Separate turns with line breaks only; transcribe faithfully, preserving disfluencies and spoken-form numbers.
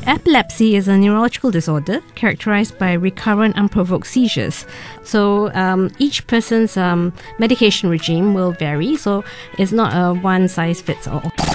epilepsy is a neurological disorder characterized by recurrent unprovoked seizures. So um, each person's um, medication regime will vary, so it's not a one size fits all.